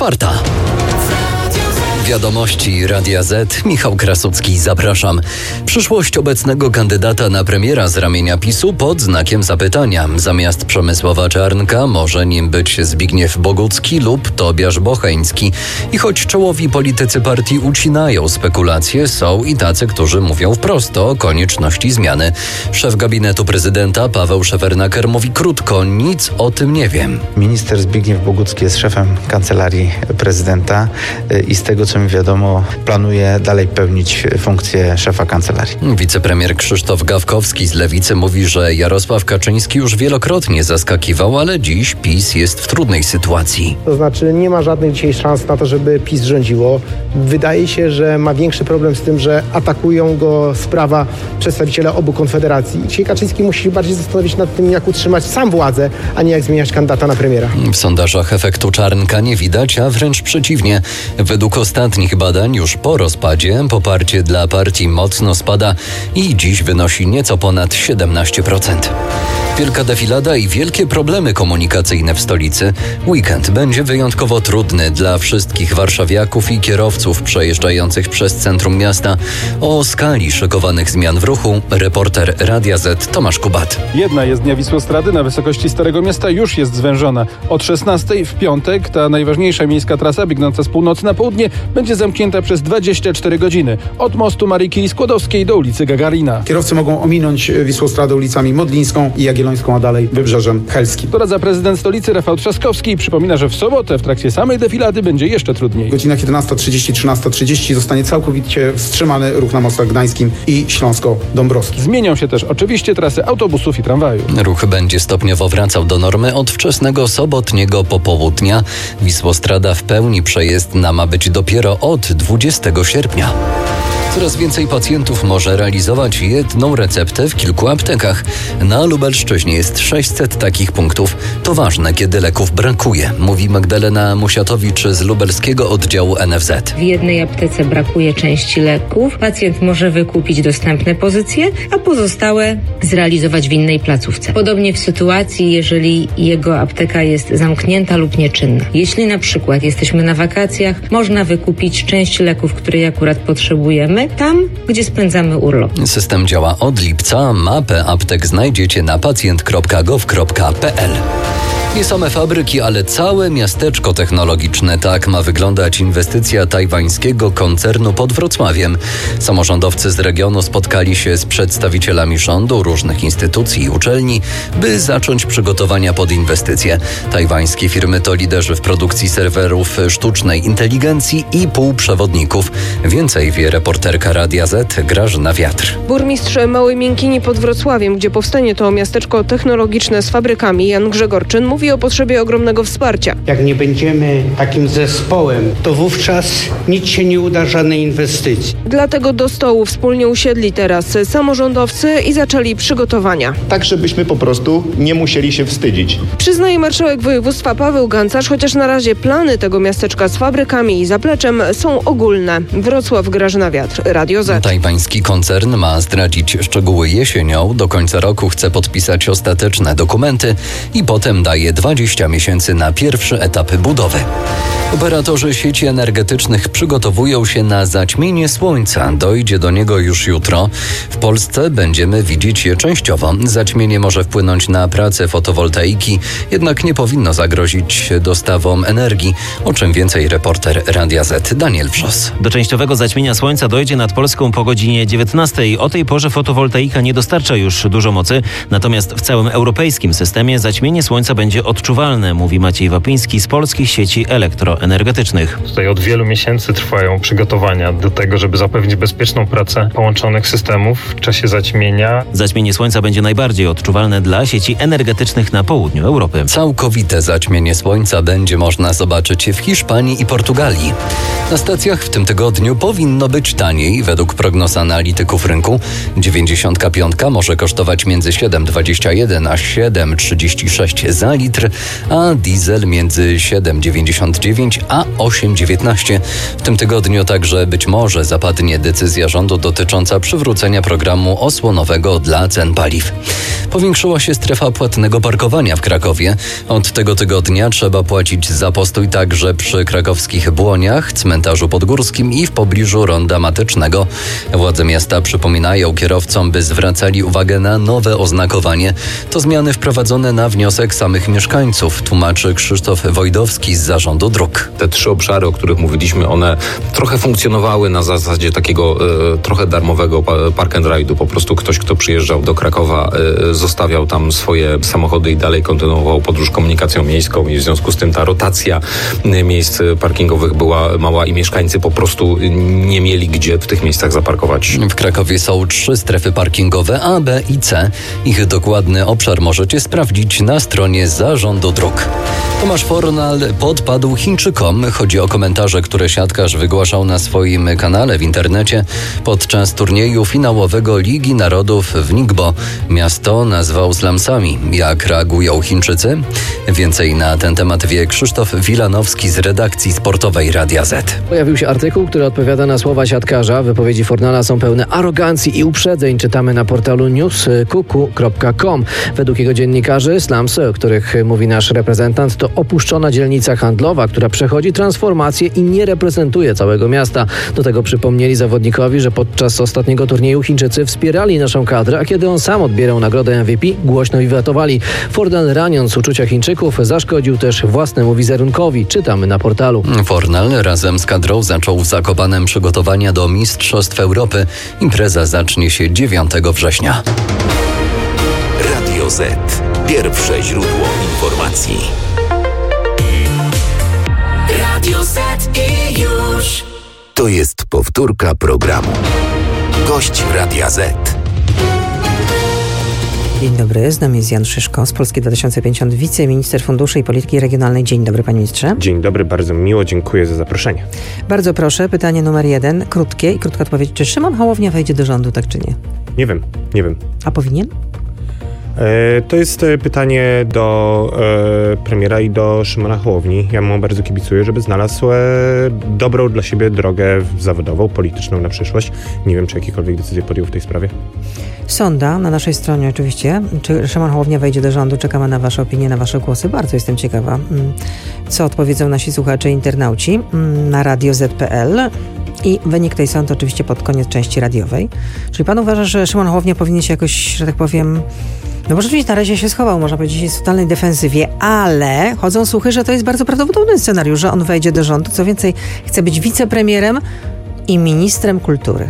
4:04. Wiadomości Radia Z. Michał Krasucki, zapraszam. Przyszłość obecnego kandydata na premiera z ramienia PiS-u pod znakiem zapytania. Zamiast Przemysława Czarnka może nim być Zbigniew Bogucki lub Tobiasz Bocheński. I choć czołowi politycy partii ucinają spekulacje, są i tacy, którzy mówią wprost o konieczności zmiany. Szef gabinetu prezydenta Paweł Szefernaker mówi krótko: nic o tym nie wiem. Minister Zbigniew Bogucki jest szefem kancelarii prezydenta i z tego, co mi wiadomo, planuje dalej pełnić funkcję szefa kancelarii. Wicepremier Krzysztof Gawkowski z Lewicy mówi, że Jarosław Kaczyński już wielokrotnie zaskakiwał, ale dziś PiS jest w trudnej sytuacji. To znaczy nie ma żadnych dzisiaj szans na to, żeby PiS rządziło. Wydaje się, że ma większy problem z tym, że atakują go z prawa przedstawiciele obu konfederacji. Dzisiaj Kaczyński musi się bardziej zastanowić nad tym, jak utrzymać sam władzę, a nie jak zmieniać kandydata na premiera. W sondażach efektu Czarnka nie widać, a wręcz przeciwnie. Według ostatnich badań już po rozpadzie poparcie dla partii mocno spada i dziś wynosi nieco ponad 17%. Wielka defilada i wielkie problemy komunikacyjne w stolicy. Weekend będzie wyjątkowo trudny dla wszystkich warszawiaków i kierowców przejeżdżających przez centrum miasta. O skali szykowanych zmian w ruchu reporter Radia Z Tomasz Kubat. Jedna jezdnia Wisłostrady na wysokości Starego Miasta już jest zwężona. Od 16 w piątek ta najważniejsza miejska trasa biegnąca z północy na południe będzie zamknięta przez 24 godziny. Od mostu Maryki Skłodowskiej do ulicy Gagarina. Kierowcy mogą ominąć Wisłostradę ulicami Modlińską i Jagiellońską, a dalej Wybrzeżem Helskim. Doradza prezydent stolicy Rafał Trzaskowski przypomina, że w sobotę w trakcie samej defilady będzie jeszcze trudniej. W godzinach 11:30, 13:30 zostanie całkowicie wstrzymany ruch na mostach gdańskim i Śląsko-Dąbrowskim. Zmienią się też oczywiście trasy autobusów i tramwaju. Ruch będzie stopniowo wracał do normy od wczesnego sobotniego popołudnia. Wisłostrada w pełni przejezdna ma być dopiero od 20 sierpnia. Coraz więcej pacjentów może realizować jedną receptę w kilku aptekach. Na Lubelszczyźnie jest 600 takich punktów. To ważne, kiedy leków brakuje, mówi Magdalena Musiatowicz z lubelskiego oddziału NFZ. W jednej aptece brakuje części leków. Pacjent może wykupić dostępne pozycje, a pozostałe zrealizować w innej placówce. Podobnie w sytuacji, jeżeli jego apteka jest zamknięta lub nieczynna. Jeśli na przykład jesteśmy na wakacjach, można wykupić część leków, której akurat potrzebujemy, tam, gdzie spędzamy urlop. System działa od lipca. Mapę aptek znajdziecie na pacjent.gov.pl. Nie same fabryki, ale całe miasteczko technologiczne. Tak ma wyglądać inwestycja tajwańskiego koncernu pod Wrocławiem. Samorządowcy z regionu spotkali się z przedstawicielami rządu, różnych instytucji i uczelni, by zacząć przygotowania pod inwestycje. Tajwańskie firmy to liderzy w produkcji serwerów sztucznej inteligencji i półprzewodników. Więcej wie reporterka Radia Z Grażyna Wiatr. Burmistrz Małej Miękini pod Wrocławiem, gdzie powstanie to miasteczko technologiczne z fabrykami, Jan Grzegorczyn, mówi o potrzebie ogromnego wsparcia. Jak nie będziemy takim zespołem, to wówczas nic się nie uda, żadnej inwestycji. Dlatego do stołu wspólnie usiedli teraz samorządowcy i zaczęli przygotowania. Tak, żebyśmy po prostu nie musieli się wstydzić. Przyznaje marszałek województwa Paweł Gancarz, chociaż na razie plany tego miasteczka z fabrykami i zapleczem są ogólne. Wrocław, Grażyna Wiatr, Radio Z. Tajwański koncern ma zdradzić szczegóły jesienią. Do końca roku chce podpisać ostateczne dokumenty i potem daje 20 miesięcy na pierwszy etap budowy. Operatorzy sieci energetycznych przygotowują się na zaćmienie słońca. Dojdzie do niego już jutro. W Polsce będziemy widzieć je częściowo. Zaćmienie może wpłynąć na pracę fotowoltaiki, jednak nie powinno zagrozić dostawom energii. O czym więcej reporter Radia Z Daniel Wrzos. Do częściowego zaćmienia słońca dojdzie nad Polską po godzinie 19. O tej porze fotowoltaika nie dostarcza już dużo mocy, natomiast w całym europejskim systemie zaćmienie słońca będzie odczuwalne, mówi Maciej Wapiński z Polskich Sieci Elektroenergetycznych. Tutaj od wielu miesięcy trwają przygotowania do tego, żeby zapewnić bezpieczną pracę połączonych systemów w czasie zaćmienia. Zaćmienie słońca będzie najbardziej odczuwalne dla sieci energetycznych na południu Europy. Całkowite zaćmienie słońca będzie można zobaczyć w Hiszpanii i Portugalii. Na stacjach w tym tygodniu powinno być taniej. Według prognoz analityków rynku 95 może kosztować między 7,21 a 7,36 za litr, a diesel między 7,99 8.10, a 8.19. W tym tygodniu także być może zapadnie decyzja rządu dotycząca przywrócenia programu osłonowego dla cen paliw. Powiększyła się strefa płatnego parkowania w Krakowie. Od tego tygodnia trzeba płacić za postój także przy krakowskich Błoniach, cmentarzu podgórskim i w pobliżu Ronda Matycznego. Władze miasta przypominają kierowcom, by zwracali uwagę na nowe oznakowanie. To zmiany wprowadzone na wniosek samych mieszkańców, tłumaczy Krzysztof Wojdowski z Zarządu Dróg. Te 3 obszary, o których mówiliśmy, one trochę funkcjonowały na zasadzie takiego trochę darmowego park and ride'u. Po prostu ktoś, kto przyjeżdżał do Krakowa, zostawiał tam swoje samochody i dalej kontynuował podróż komunikacją miejską i w związku z tym ta rotacja miejsc parkingowych była mała i mieszkańcy po prostu nie mieli gdzie w tych miejscach zaparkować. W Krakowie są 3 strefy parkingowe A, B i C. Ich dokładny obszar możecie sprawdzić na stronie Zarządu Dróg. Tomasz Fornal podpadł Chińczykom. Chodzi o komentarze, które siatkarz wygłaszał na swoim kanale w internecie podczas turnieju finałowego Ligi Narodów w Ningbo. Miasto nazwał slumsami. Jak reagują Chińczycy? Więcej na ten temat wie Krzysztof Wilanowski z redakcji sportowej Radia Z. Pojawił się artykuł, który odpowiada na słowa siatkarza. Wypowiedzi Fornala są pełne arogancji i uprzedzeń. Czytamy na portalu newskuku.com. Według jego dziennikarzy slumsy, o których mówi nasz reprezentant, to opuszczona dzielnica handlowa, która przechodzi transformację i nie reprezentuje całego miasta. Do tego przypomnieli zawodnikowi, że podczas ostatniego turnieju Chińczycy wspierali naszą kadrę, a kiedy on sam odbierał nagrodę MVP, głośno wiwatowali. Fornal, raniąc uczucia Chińczyków, zaszkodził też własnemu wizerunkowi. Czytamy na portalu. Fornal razem z kadrą zaczął w Zakopanem przygotowania do Mistrzostw Europy. Impreza zacznie się 9 września. Radio Z. Pierwsze źródło informacji. Radio Z i już. To jest powtórka programu. Gość Radia Z. Dzień dobry, z nami jest Jan Szyszko z Polski 2050, wiceminister funduszy i polityki regionalnej. Dzień dobry, panie ministrze. Dzień dobry, bardzo miło, dziękuję za zaproszenie. Bardzo proszę, pytanie numer 1, krótkie i krótka odpowiedź. Czy Szymon Hołownia wejdzie do rządu, tak czy nie? Nie wiem. A powinien? To jest pytanie do premiera i do Szymona Hołowni. Ja mu bardzo kibicuję, żeby znalazł dobrą dla siebie drogę zawodową, polityczną na przyszłość. Nie wiem, czy jakiekolwiek decyzje podjął w tej sprawie. Sonda na naszej stronie oczywiście. Czy Szymon Hołownia wejdzie do rządu? Czekamy na wasze opinie, na wasze głosy. Bardzo jestem ciekawa, co odpowiedzą nasi słuchacze i internauci na radioz.pl. I wynik tej sądy oczywiście pod koniec części radiowej. Czyli pan uważa, że Szymon Hołownia powinien się jakoś, że tak powiem... No bo rzeczywiście na razie się schował, można powiedzieć, jest w totalnej defensywie, ale chodzą słuchy, że to jest bardzo prawdopodobny scenariusz, że on wejdzie do rządu. Co więcej, chce być wicepremierem i ministrem kultury.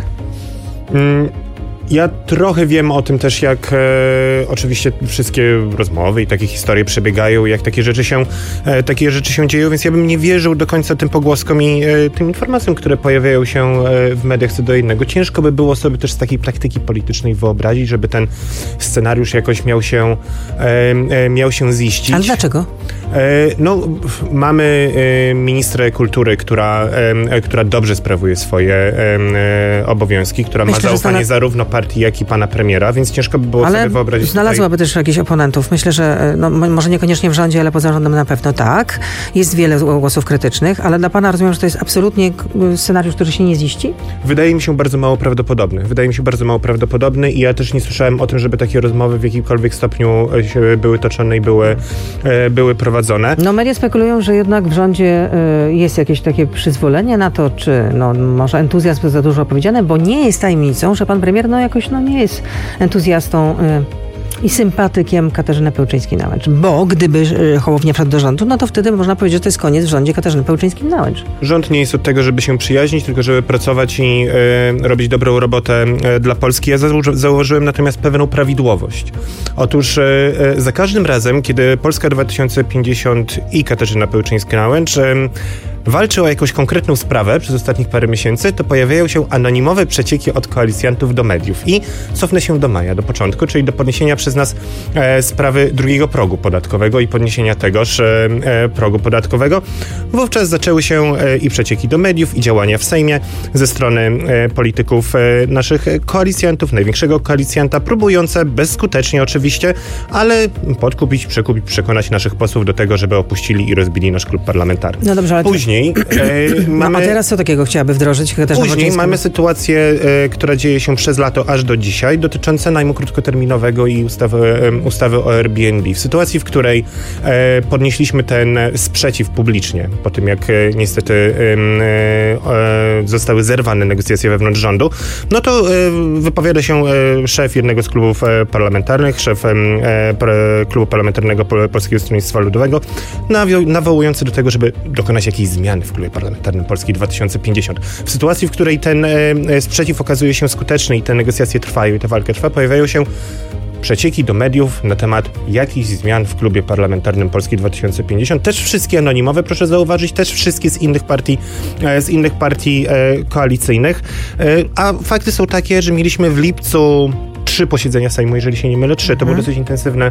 Ja trochę wiem o tym też, jak oczywiście wszystkie rozmowy i takie historie przebiegają, jak takie rzeczy się dzieją, więc ja bym nie wierzył do końca tym pogłoskom i tym informacjom, które pojawiają się w mediach co do innego. Ciężko by było sobie też z takiej praktyki politycznej wyobrazić, żeby ten scenariusz jakoś miał się ziścić. Ale dlaczego? No, mamy ministrę kultury, która dobrze sprawuje swoje obowiązki, która ma zaufanie zarówno partii, jak i pana premiera, więc ciężko by było sobie wyobrazić. Ale znalazłaby też jakichś oponentów. Myślę, że może niekoniecznie w rządzie, ale poza rządem na pewno tak. Jest wiele głosów krytycznych, ale dla pana rozumiem, że to jest absolutnie scenariusz, który się nie ziści? Wydaje mi się bardzo mało prawdopodobny i ja też nie słyszałem o tym, żeby takie rozmowy w jakimkolwiek stopniu były toczone i były prowadzone. No media spekulują, że jednak w rządzie jest jakieś takie przyzwolenie na to, czy może entuzjazm za dużo powiedziane, bo nie jest tajemnicą, że pan premier jakoś nie jest entuzjastą i sympatykiem Katarzyny Pełczyńskiej-Nałęcz. Bo gdyby Hołownia wszedł do rządu, no to wtedy można powiedzieć, że to jest koniec w rządzie Katarzyny Pełczyńskiej-Nałęcz. Rząd nie jest od tego, żeby się przyjaźnić, tylko żeby pracować i robić dobrą robotę dla Polski. Ja założyłem natomiast pewną prawidłowość. Otóż za każdym razem, kiedy Polska 2050 i Katarzyna Pełczyńska-Nałęcz walczy o jakąś konkretną sprawę przez ostatnich parę miesięcy, to pojawiają się anonimowe przecieki od koalicjantów do mediów. I cofnę się do maja, do początku, czyli do podniesienia przez nas sprawy drugiego progu podatkowego i podniesienia tegoż progu podatkowego. Wówczas zaczęły się i przecieki do mediów, i działania w Sejmie ze strony polityków naszych koalicjantów, największego koalicjanta, próbujące bezskutecznie oczywiście, ale podkupić, przekupić, przekonać naszych posłów do tego, żeby opuścili i rozbili nasz klub parlamentarny. No dobrze, ale później Później mamy... A teraz co takiego chciałaby wdrożyć? Później mamy sytuację, która dzieje się przez lato aż do dzisiaj, dotyczące najmu krótkoterminowego i ustawy o Airbnb. W sytuacji, w której podnieśliśmy ten sprzeciw publicznie, po tym jak niestety zostały zerwane negocjacje wewnątrz rządu, no to wypowiada się szef jednego z klubów parlamentarnych, szef klubu parlamentarnego Polskiego Stronnictwa Ludowego, nawołujący do tego, żeby dokonać jakiejś zmiany w klubie parlamentarnym Polski 2050. W sytuacji, w której ten sprzeciw okazuje się skuteczny i te negocjacje trwają i ta walka trwa, pojawiają się przecieki do mediów na temat jakichś zmian w klubie parlamentarnym Polski 2050. Też wszystkie anonimowe, proszę zauważyć, też wszystkie z innych partii koalicyjnych. A fakty są takie, że mieliśmy w lipcu 3 posiedzenia Sejmu, jeżeli się nie mylę, 3. To był dosyć intensywny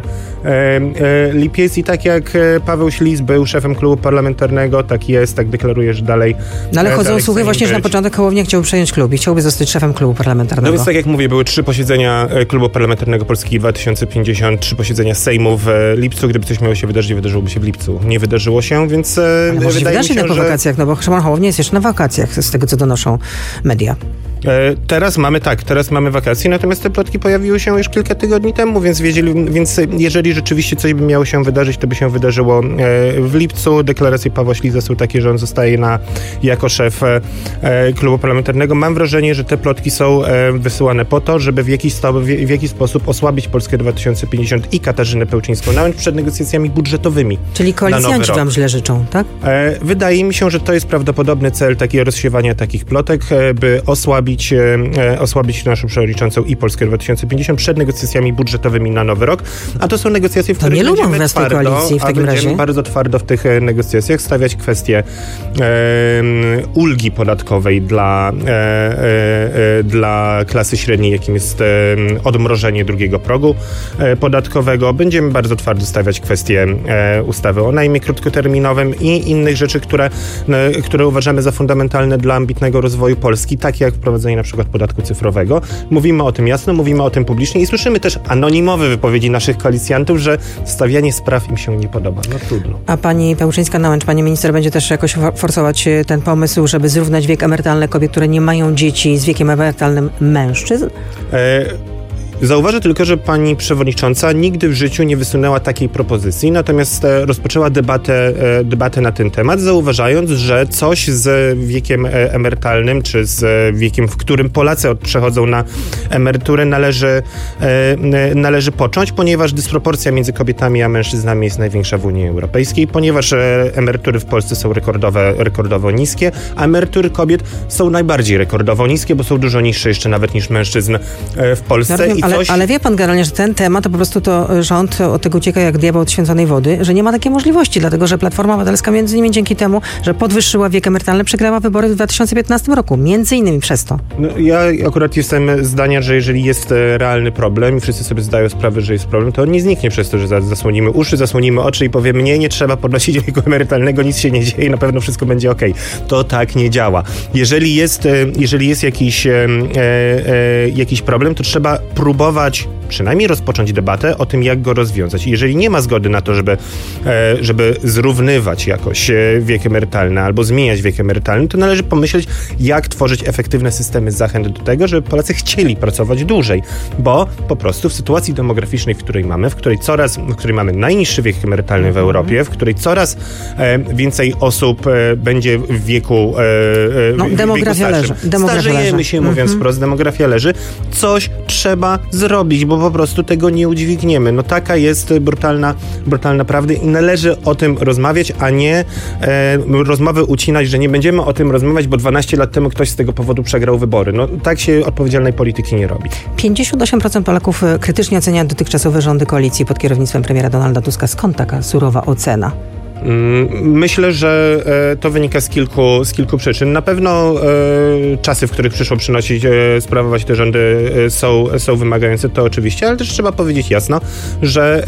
lipiec i tak jak Paweł Ślis był szefem klubu parlamentarnego, tak jest, tak deklaruje, że dalej... No ale chodzą słuchy właśnie, że na początek Hołownia chciałby przejąć klub i chciałby zostać szefem klubu parlamentarnego. No więc tak jak mówię, były 3 posiedzenia klubu parlamentarnego Polski 2050, 3 posiedzenia Sejmu w lipcu. Gdyby coś miało się wydarzyć, wydarzyłoby się w lipcu. Nie wydarzyło się, więc ale może wydaje mi się, po wakacjach, no bo Szymon Hołownia jest jeszcze na wakacjach, z tego co donoszą media. Teraz mamy wakacje, natomiast te plotki pojawiły się już kilka tygodni temu, więc jeżeli rzeczywiście coś by miało się wydarzyć, to by się wydarzyło w lipcu. Deklaracje Pawła Śliza są takie, że on zostaje jako szef klubu parlamentarnego. Mam wrażenie, że te plotki są wysyłane po to, żeby w jakiś sposób osłabić Polskę 2050 i Katarzynę Pełczyńską-Nałęcz przed negocjacjami budżetowymi. Czyli koalicjanci wam źle życzą, tak? Wydaje mi się, że to jest prawdopodobny cel rozsiewania takich plotek, by osłabić naszą przewodniczącą i Polskę 2050 przed negocjacjami budżetowymi na nowy rok. A to są negocjacje, w których będziemy bardzo twardo w tych negocjacjach stawiać kwestię ulgi podatkowej dla klasy średniej, jakim jest odmrożenie drugiego progu podatkowego. Będziemy bardzo twardo stawiać kwestię ustawy o najmie krótkoterminowym i innych rzeczy, które uważamy za fundamentalne dla ambitnego rozwoju Polski, tak jak wprowadzenie na przykład podatku cyfrowego. Mówimy o tym jasno, mówimy o tym publicznie i słyszymy też anonimowe wypowiedzi naszych koalicjantów, że stawianie spraw im się nie podoba. No trudno. A pani Pełczyńska-Nałęcz, pani minister, będzie też jakoś forsować ten pomysł, żeby zrównać wiek emerytalny kobiet, które nie mają dzieci, z wiekiem emerytalnym mężczyzn? Zauważę tylko, że pani przewodnicząca nigdy w życiu nie wysunęła takiej propozycji, natomiast rozpoczęła debatę na ten temat, zauważając, że coś z wiekiem emerytalnym, czy z wiekiem, w którym Polacy przechodzą na emeryturę, należy począć, ponieważ dysproporcja między kobietami a mężczyznami jest największa w Unii Europejskiej, ponieważ emerytury w Polsce są rekordowo niskie, a emerytury kobiet są najbardziej rekordowo niskie, bo są dużo niższe jeszcze nawet niż mężczyzn w Polsce. Ale wie pan, Geralnie, że ten temat to po prostu to rząd od tego ucieka jak diabeł od święconej wody, że nie ma takiej możliwości, dlatego że Platforma Obywatelska między innymi dzięki temu, że podwyższyła wiek emerytalny, przegrała wybory w 2015 roku. Między innymi przez to. No, ja akurat jestem zdania, że jeżeli jest realny problem i wszyscy sobie zdają sprawę, że jest problem, to on nie zniknie przez to, że zasłonimy uszy, zasłonimy oczy i powiemy nie trzeba podnosić wieku emerytalnego, nic się nie dzieje, na pewno wszystko będzie okej. To tak nie działa. Jeżeli jest jakiś problem, to trzeba próbować przynajmniej rozpocząć debatę o tym, jak go rozwiązać. I jeżeli nie ma zgody na to, żeby zrównywać jakoś wiek emerytalny albo zmieniać wiek emerytalny, to należy pomyśleć, jak tworzyć efektywne systemy zachęt do tego, żeby Polacy chcieli pracować dłużej. Bo po prostu w sytuacji demograficznej, w której mamy najniższy wiek emerytalny w Europie, w której coraz więcej osób będzie w wieku demografia leży. Starzejemy się, mówiąc wprost, demografia leży. Coś trzeba zrobić, bo po prostu tego nie udźwigniemy. No taka jest brutalna prawda i należy o tym rozmawiać, a nie rozmowy ucinać, że nie będziemy o tym rozmawiać, bo 12 lat temu ktoś z tego powodu przegrał wybory. No tak się odpowiedzialnej polityki nie robi. 58% Polaków krytycznie ocenia dotychczasowe rządy koalicji pod kierownictwem premiera Donalda Tuska. Skąd taka surowa ocena? Myślę, że to wynika z kilku przyczyn. Na pewno czasy, w których przyszło sprawować te rządy są wymagające, to oczywiście, ale też trzeba powiedzieć jasno, że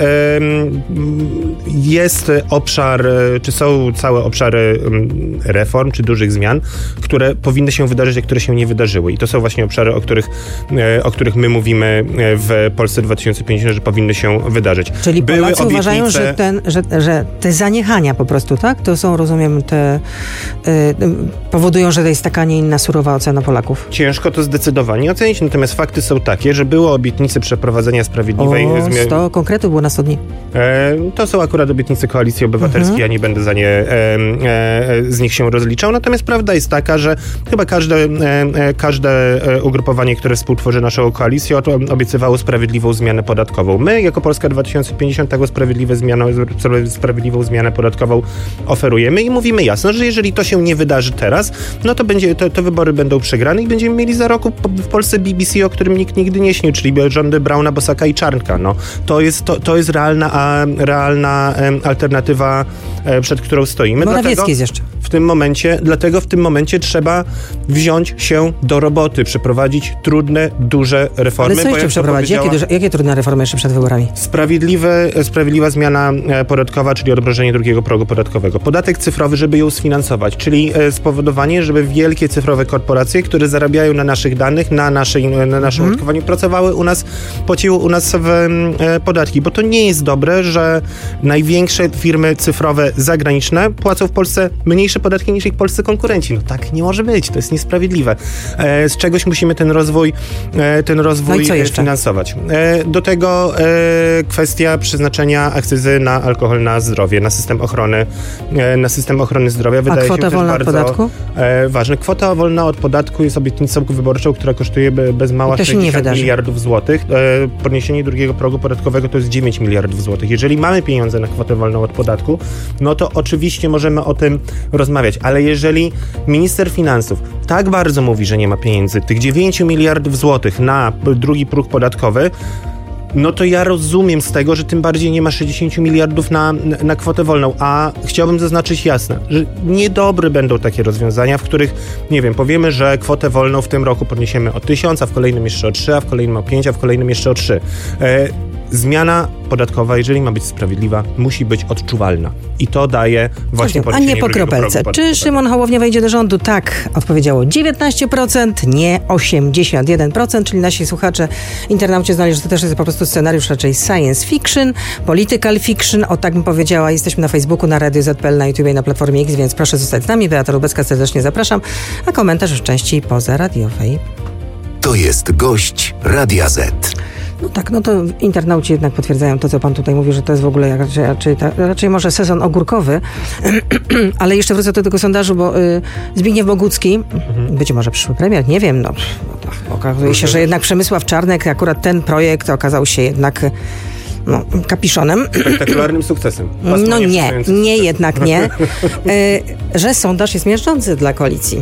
jest obszar, czy są całe obszary reform, czy dużych zmian, które powinny się wydarzyć, a które się nie wydarzyły. I to są właśnie obszary, o których my mówimy w Polsce 2050, że powinny się wydarzyć. Czyli Polacy uważają, że te zaniechania stakania po prostu, tak? To są, rozumiem, te powodują, że to jest taka, nie inna surowa ocena Polaków. Ciężko to zdecydowanie ocenić, natomiast fakty są takie, że było obietnice przeprowadzenia sprawiedliwej zmiany. 100 konkretów było na 100 dni. To są akurat obietnice Koalicji Obywatelskiej, ja nie będę za nie z nich się rozliczał, natomiast prawda jest taka, że chyba każde ugrupowanie, które współtworzy naszą koalicję, obiecywało sprawiedliwą zmianę podatkową. My, jako Polska 2050, taką sprawiedliwą zmianę podatkową oferujemy i mówimy jasno, że jeżeli to się nie wydarzy teraz, no to wybory będą przegrane i będziemy mieli za rok w Polsce BBC, o którym nikt nigdy nie śnił, czyli rządy Brauna, Bosaka i Czarnka. No, to jest realna alternatywa, przed którą stoimy. Morawiecki jest jeszcze. Dlatego w tym momencie trzeba wziąć się do roboty, przeprowadzić trudne, duże reformy. Ale co jeszcze przeprowadzić? Jakie trudne reformy jeszcze przed wyborami? Sprawiedliwa zmiana podatkowa, czyli odmrożenie drugiego progu podatkowego. Podatek cyfrowy, żeby ją sfinansować, czyli spowodowanie, żeby wielkie cyfrowe korporacje, które zarabiają na naszych danych, na naszym użytkowaniu, pracowały u nas, płaciły u nas podatki, bo to nie jest dobre, że największe firmy cyfrowe zagraniczne płacą w Polsce mniejsze podatki niż ich polscy konkurenci. No tak nie może być, to jest niesprawiedliwe. Z czegoś musimy ten rozwój finansować. Do tego kwestia przeznaczenia akcyzy na alkohol na zdrowie, na system ochrony zdrowia. Wydaje kwota się wolna od podatku? Ważne. Kwota wolna od podatku jest obietnicą wyborczą, która kosztuje bez mała 60 miliardów złotych. Podniesienie drugiego progu podatkowego to jest 9 miliardów złotych. Jeżeli mamy pieniądze na kwotę wolną od podatku, no to oczywiście możemy o tym rozmawiać, ale jeżeli minister finansów tak bardzo mówi, że nie ma pieniędzy, tych 9 miliardów złotych na drugi próg podatkowy, no to ja rozumiem z tego, że tym bardziej nie ma 60 miliardów na kwotę wolną, a chciałbym zaznaczyć jasno, że niedobre będą takie rozwiązania, w których, nie wiem, powiemy, że kwotę wolną w tym roku podniesiemy o 1000, a w kolejnym jeszcze o 3, a w kolejnym o 5, a w kolejnym jeszcze o 3. Zmiana podatkowa, jeżeli ma być sprawiedliwa, musi być odczuwalna. I to daje właśnie podniesienie. A nie po kropelce. Czy Szymon Hołownia wejdzie do rządu? Tak, odpowiedziało 19%, nie 81%, czyli nasi słuchacze, internauci znali, że to też jest po prostu scenariusz raczej science fiction, political fiction, o tak bym powiedziała. Jesteśmy na Facebooku, na Radio ZPL, na YouTube i na Platformie X, więc proszę zostać z nami. Beata Lubecka, serdecznie zapraszam, a komentarz w części pozaradiowej. To jest gość Radia Z. No tak, no to internauci jednak potwierdzają to, co pan tutaj mówi, że to jest w ogóle raczej może sezon ogórkowy, ale jeszcze wrócę do tego sondażu, bo Zbigniew Bogucki, być może przyszły premier, nie wiem, okazuje się, że jednak Przemysław Czarnek, akurat ten projekt okazał się jednak kapiszonem. Spektakularnym sukcesem. No jednak nie. Że sondaż jest miażdżący dla koalicji.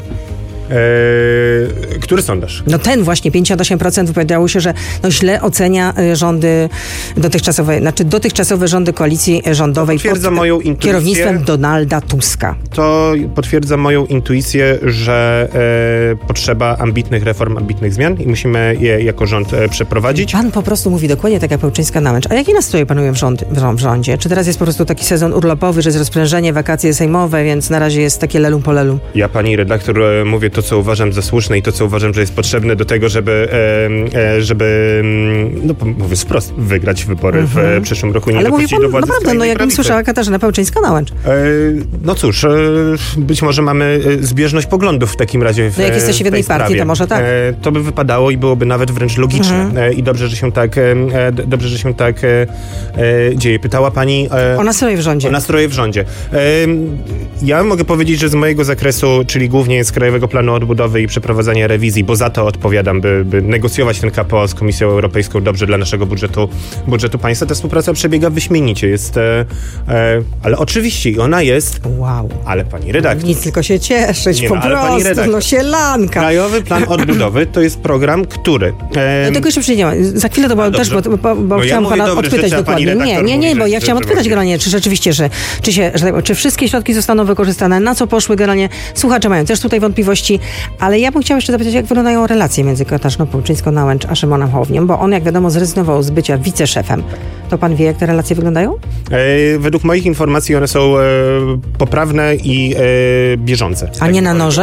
Który sondaż? No ten właśnie, 58% wypowiadało się, że źle ocenia rządy dotychczasowe rządy koalicji rządowej pod kierownictwem Donalda Tuska. To potwierdza moją intuicję, że potrzeba ambitnych reform, ambitnych zmian i musimy je jako rząd przeprowadzić. Pan po prostu mówi dokładnie tak jak Pełczyńska-Nałęcz. A jakie nastroje panują w rządzie? Czy teraz jest po prostu taki sezon urlopowy, że jest rozprężenie, wakacje sejmowe, więc na razie jest takie lelum po lelum? Ja, pani redaktor, mówię to, co uważam za słuszne i to, co uważam, że jest potrzebne do tego, żeby mówiąc wprost, wygrać wybory w przyszłym roku. Ale mówi pan naprawdę, jakbym słyszała Katarzyna Pełczyńska-Nałęcz. No cóż, być może mamy zbieżność poglądów w takim razie w jak jesteście w jednej partii, to może tak. To by wypadało i byłoby nawet wręcz logiczne. I dobrze, że się tak dzieje. Pytała pani o nastroje w rządzie. Ja mogę powiedzieć, że z mojego zakresu, czyli głównie z Krajowego Planu Odbudowy i przeprowadzania rewizji, bo za to odpowiadam, by negocjować ten KPO z Komisją Europejską dobrze dla naszego budżetu państwa. Ta współpraca przebiega wyśmienicie. Jest, ale oczywiście ona jest... Wow. Ale pani redaktor... Nic, tylko się cieszyć, po prostu, sielanka. Krajowy Plan Odbudowy to jest program, który... Do tego jeszcze przyjdziemy. Za chwilę to też, bo chciałam pana odpytać dokładnie. Nie, bo ja chciałam odpytać generalnie, czy rzeczywiście, czy wszystkie środki zostaną wykorzystane, na co poszły generalnie. Słuchacze mają też tutaj wątpliwości, ale ja bym chciała jeszcze zapytać, jak wyglądają relacje między Katarzyną Pełczyńską-Nałęcz a Szymonem Hołownią, bo on, jak wiadomo, zrezygnował z bycia wiceszefem. To pan wie, jak te relacje wyglądają? Według moich informacji one są poprawne i bieżące. A nie na noże?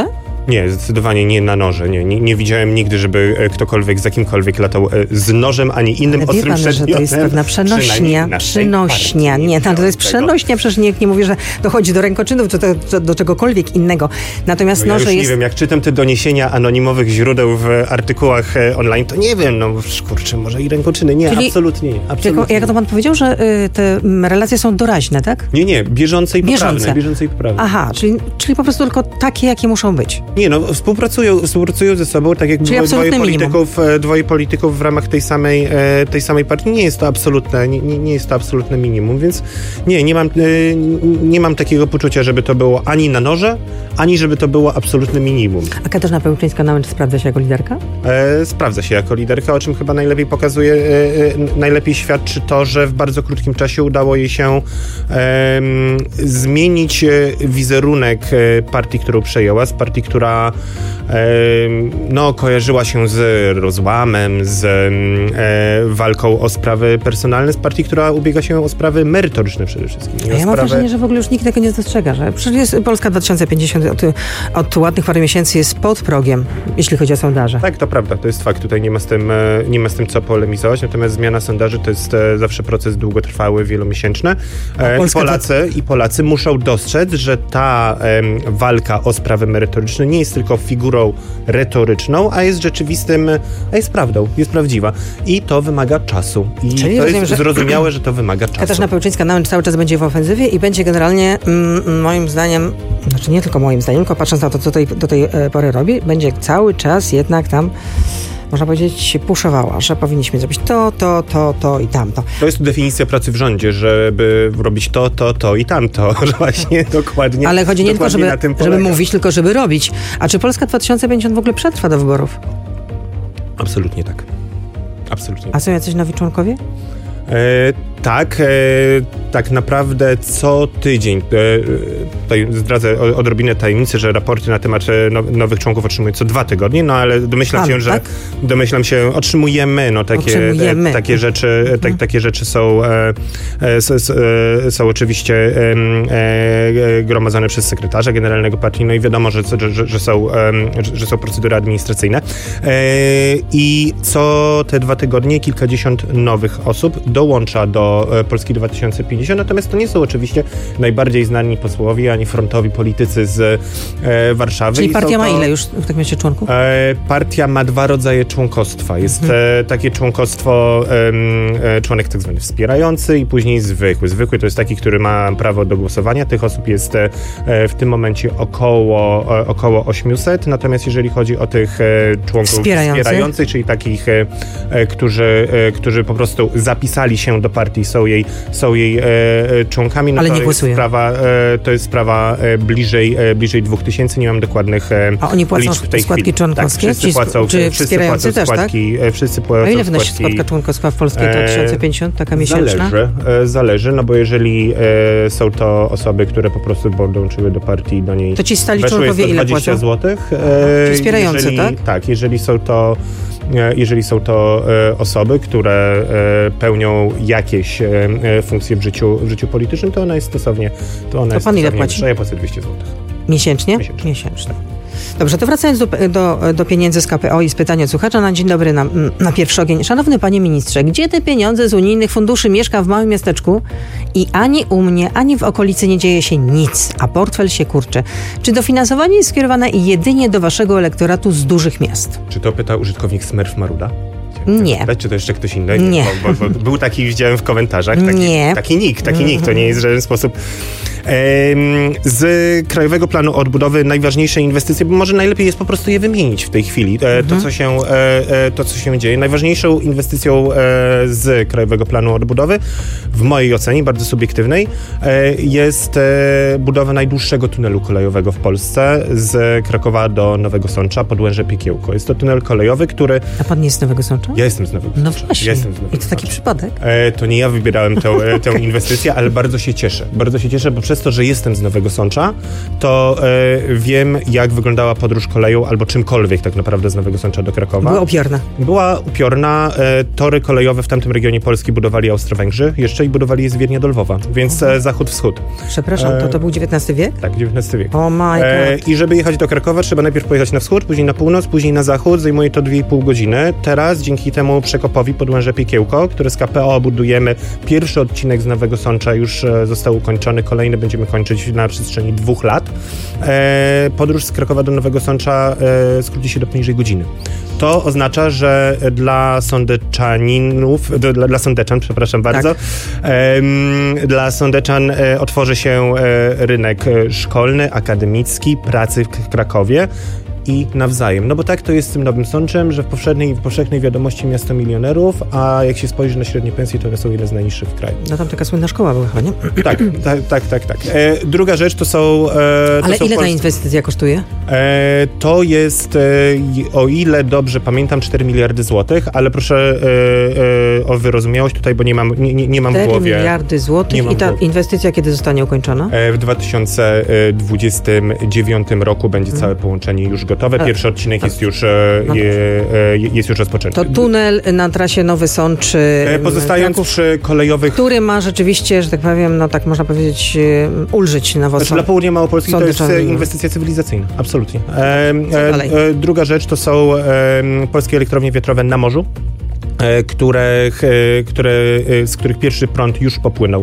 Nie, zdecydowanie nie na noże. Nie widziałem nigdy, żeby ktokolwiek za kimkolwiek latał z nożem, ani innym ostrym przedmiotem. Wie pan, że to jest pewna przenośnia. Nie, to jest przenośnia, przecież nikt nie mówi, że dochodzi do rękoczynów, czy do czegokolwiek innego. Natomiast ja noże już jest... nie wiem, jak czytam te doniesienia anonimowych źródeł w artykułach online, to nie wiem, kurczę, może i rękoczyny. Nie, czyli absolutnie nie. Absolutnie. Jak to pan powiedział, że te relacje są doraźne, tak? Nie, bieżące i poprawne. Aha, czyli po prostu tylko takie, jakie muszą być. Nie, współpracują ze sobą, tak jak dwoje polityków w ramach tej samej partii. Nie jest to absolutne minimum, więc nie mam takiego poczucia, żeby to było ani na noże, ani żeby to było absolutne minimum. A Katarzyna Pełczyńska-Nałęcz sprawdza się jako liderka? Sprawdza się jako liderka, o czym chyba najlepiej świadczy to, że w bardzo krótkim czasie udało jej się zmienić wizerunek partii, którą przejęła, z partii, która kojarzyła się z rozłamem, z walką o sprawy personalne, z partii, która ubiega się o sprawy merytoryczne przede wszystkim. Ja mam wrażenie, że w ogóle już nikt tego nie dostrzega, że przecież Polska 2050 od ładnych paru miesięcy jest pod progiem, jeśli chodzi o sondaże. Tak, to prawda, to jest fakt, tutaj nie ma z tym co polemizować, natomiast zmiana sondaży to jest zawsze proces długotrwały, wielomiesięczny. Polacy muszą dostrzec, że ta walka o sprawy merytoryczne nie jest tylko figurą retoryczną, a jest jest prawdą, jest prawdziwa. I to wymaga czasu. I czyli to jest zrozumiałe, że to wymaga czasu. Katarzyna Pełczyńska-Nałęcz cały czas będzie w ofensywie i będzie generalnie, moim zdaniem, znaczy nie tylko moim zdaniem, tylko patrząc na to, co do tej pory robi, będzie cały czas jednak tam, można powiedzieć, puszowała, że powinniśmy zrobić to i tamto. To jest definicja pracy w rządzie, żeby robić to i tamto, że właśnie dokładnie. Ale chodzi nie tylko, żeby mówić, tylko żeby robić. A czy Polska 2050 w ogóle przetrwa do wyborów? Absolutnie tak. Absolutnie. A są jacyś nowi członkowie? Tak naprawdę co tydzień. Tutaj zdradzę odrobinę tajemnicy, że raporty na temat nowych członków otrzymuję co 2 tygodnie, ale domyślam się, otrzymujemy takie rzeczy są oczywiście gromadzone przez sekretarza generalnego partii, no i wiadomo, że są procedury administracyjne. I co te 2 tygodnie kilkadziesiąt nowych osób dołącza do Polski 2050, natomiast to nie są oczywiście najbardziej znani posłowie, ani frontowi politycy z Warszawy. Czyli partia ma ile już w takim razie członków? Partia ma 2 rodzaje członkostwa. Jest takie członkostwo, członek tak zwany wspierający i później zwykły. Zwykły to jest taki, który ma prawo do głosowania. Tych osób jest w tym momencie około 800, natomiast jeżeli chodzi o tych członków wspierających, czyli takich, którzy po prostu zapisali się do partii, są jej członkami, no ale nie głosują. To jest sprawa bliżej 2000, nie mam dokładnych a oni płacą liczb w tej składki chwili. członkowskie? Tak, wszyscy płacą też, składki. Tak? Wszyscy płacą a ile wynosi składka członkowska w Polskiej 2050, taka miesięczna? Zależy, no bo jeżeli są to osoby, które po prostu dołączyły do partii, do niej to ci stali członkowie ile płacą? zł. Czyli wspierający, tak? Tak, jeżeli są to osoby, które pełnią jakieś funkcje w życiu politycznym, to ona jest stosownie. To pan ile płaci? Ja płacę 200 zł. Miesięcznie? Miesięcznie. Dobrze, to wracając do pieniędzy z KPO i z pytania od słuchacza na dzień dobry na pierwszy ogień. Szanowny panie ministrze, gdzie te pieniądze z unijnych funduszy? Mieszkam w małym miasteczku i ani u mnie, ani w okolicy nie dzieje się nic, a portfel się kurczy. Czy dofinansowanie jest skierowane jedynie do waszego elektoratu z dużych miast? Czy to pyta użytkownik Smurf Maruda? Nie. Czy to jeszcze ktoś inny? Nie. Bo był taki, widziałem w komentarzach, taki nick, to nie jest w żaden sposób. Z Krajowego Planu Odbudowy najważniejsze inwestycje, bo może najlepiej jest po prostu je wymienić w tej chwili, to co się dzieje. Najważniejszą inwestycją z Krajowego Planu Odbudowy, w mojej ocenie, bardzo subiektywnej, jest budowa najdłuższego tunelu kolejowego w Polsce z Krakowa do Nowego Sącza, Podłęże Piekiełko. Jest to tunel kolejowy, który... A pan nie jest z Nowego Sącza? Ja jestem z Nowego Sącza. No właśnie. I to taki przypadek? To nie ja wybierałem tę inwestycję, ale bardzo się cieszę. Bardzo się cieszę, bo przez to, że jestem z Nowego Sącza, to wiem, jak wyglądała podróż koleją albo czymkolwiek tak naprawdę z Nowego Sącza do Krakowa. Była upiorna. Tory kolejowe w tamtym regionie Polski budowali Austro-Węgrzy jeszcze i budowali je z Wiednia do Lwowa, więc zachód-wschód. Przepraszam, to był XIX wiek? Tak, XIX wiek. Oh my God. I żeby jechać do Krakowa, trzeba najpierw pojechać na wschód, później na północ, później na zachód. Zajmuje to 2,5 godziny. Teraz dzięki temu przekopowi Podłęże Piekiełko, który z KPO budujemy, pierwszy odcinek z Nowego Sącza już został ukończony, kolejny będziemy kończyć na przestrzeni 2 lat. Podróż z Krakowa do Nowego Sącza skróci się do poniżej godziny. To oznacza, że dla sądeczan, przepraszam bardzo, dla sądeczan otworzy się rynek szkolny, akademicki, pracy w Krakowie i nawzajem. No bo tak to jest z tym Nowym Sączem, że w powszechnej wiadomości miasto milionerów, a jak się spojrzy na średnie pensje, to one są jedne z najniższych w kraju. No tam taka słynna szkoła była chyba, nie? Tak. Druga rzecz to są... Ale ile ta inwestycja kosztuje? To jest, o ile dobrze pamiętam, 4 miliardy złotych, ale proszę o wyrozumiałość tutaj, bo nie mam w głowie... 4 miliardy złotych i ta inwestycja kiedy zostanie ukończona? W 2029 roku będzie całe połączenie już gotowe. Pierwszy odcinek jest już rozpoczęty. To tunel na trasie Nowy Sącz... Pozostając przy kolejowych... Który ma rzeczywiście, że tak powiem, no tak można powiedzieć, ulżyć Nowosącz. Dla Południa Małopolski to jest inwestycja cywilizacyjna. Absolutnie. Druga rzecz to są polskie elektrownie wiatrowe na morzu, z których pierwszy prąd już popłynął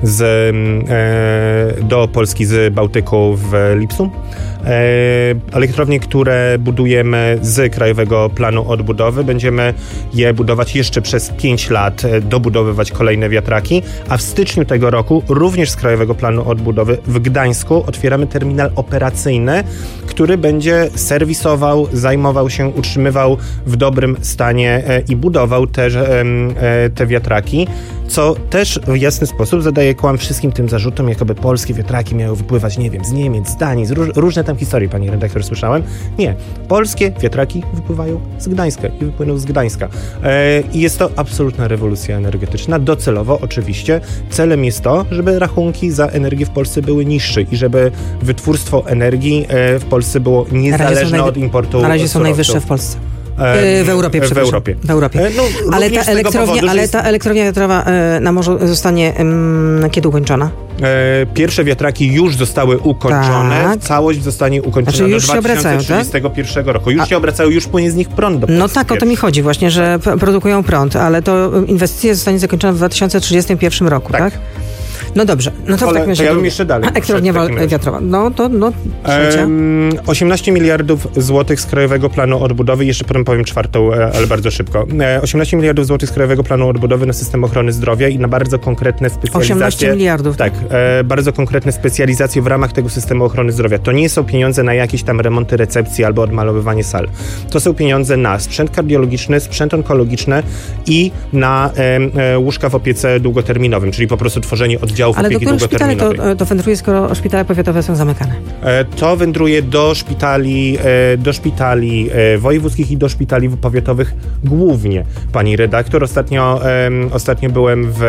do Polski z Bałtyku w lipcu. Elektrownie, które budujemy z Krajowego Planu Odbudowy, będziemy je budować jeszcze przez 5 lat, dobudowywać kolejne wiatraki, a w styczniu tego roku również z Krajowego Planu Odbudowy w Gdańsku otwieramy terminal operacyjny, który będzie serwisował, zajmował się, utrzymywał w dobrym stanie i budował te wiatraki, co też w jasny sposób zadaje kłam wszystkim tym zarzutom, jakoby polskie wiatraki miały wypływać, nie wiem, z Niemiec, z Danii, z różne tam historie, pani redaktor, słyszałem. Nie. Polskie wiatraki wypływają z Gdańska i wypłyną z Gdańska. I jest to absolutna rewolucja energetyczna. Docelowo oczywiście celem jest to, żeby rachunki za energię w Polsce były niższe i żeby wytwórstwo energii w Polsce było niezależne od importu. Na razie są najwyższe w Polsce. W Europie, przepraszam. W Europie. Ale ta elektrownia wiatrowa na morzu zostanie kiedy ukończona? Pierwsze wiatraki już zostały ukończone. Tak. Całość zostanie ukończona do 2031 roku. Już się obracają, już płynie z nich prąd do Polski. No tak, o to mi chodzi właśnie, że produkują prąd, ale to inwestycja zostanie zakończona w 2031 roku, tak? No dobrze, no to w takim razie... ja bym jeszcze dalej. Elektrownia wiatrowa. No, trzecia. 18 miliardów złotych z Krajowego Planu Odbudowy, jeszcze potem powiem czwartą, ale bardzo szybko. 18 miliardów złotych z Krajowego Planu Odbudowy na system ochrony zdrowia i na bardzo konkretne specjalizacje. 18 miliardów. Tak, bardzo konkretne specjalizacje w ramach tego systemu ochrony zdrowia. To nie są pieniądze na jakieś tam remonty recepcji albo odmalowywanie sal. To są pieniądze na sprzęt kardiologiczny, sprzęt onkologiczny i na łóżka w opiece długoterminowym, czyli po prostu tworzenie oddziałów opieki długoterminowej. Ale do których to wędruje, skoro szpitale powiatowe są zamykane? To wędruje do szpitali wojewódzkich i do szpitali powiatowych głównie. Pani redaktor, ostatnio byłem w